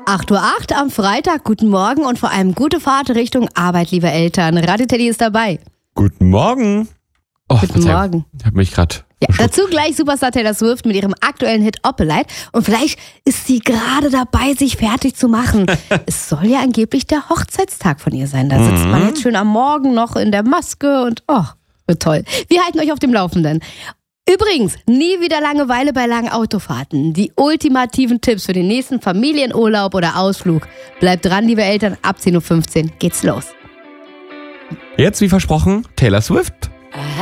8:08 Uhr am Freitag. Guten Morgen und vor allem gute Fahrt Richtung Arbeit, liebe Eltern. Radio Teddy ist dabei. Guten Morgen. Guten Morgen. Ich habe mich gerade... Ja, dazu gleich Superstar Taylor Swift mit ihrem aktuellen Hit Opalite. Und vielleicht ist sie gerade dabei, sich fertig zu machen. Es soll ja angeblich der Hochzeitstag von ihr sein. Da sitzt man jetzt schön am Morgen noch in der Maske und wird toll. Wir halten euch auf dem Laufenden. Übrigens, nie wieder Langeweile bei langen Autofahrten. Die ultimativen Tipps für den nächsten Familienurlaub oder Ausflug. Bleibt dran, liebe Eltern, ab 10:15 Uhr geht's los. Jetzt, wie versprochen, Taylor Swift.